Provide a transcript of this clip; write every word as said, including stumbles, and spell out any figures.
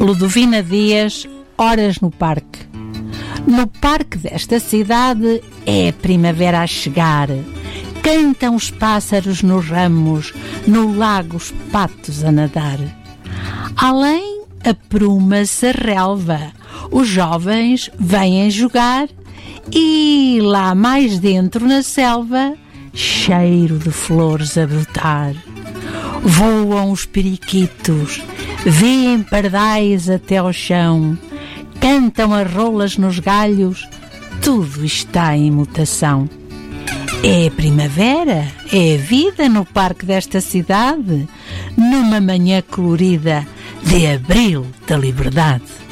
Ludovina Dias, Horas no Parque. No parque desta cidade é a primavera a chegar. Cantam os pássaros nos ramos, no lago os patos a nadar. Além, apruma-se a relva, os jovens vêm jogar e lá mais dentro na selva, cheiro de flores a brotar. Voam os periquitos, vêem pardais até ao chão, cantam as rolas nos galhos, tudo está em mutação. É a primavera, é a vida no parque desta cidade, numa manhã colorida de abril da liberdade.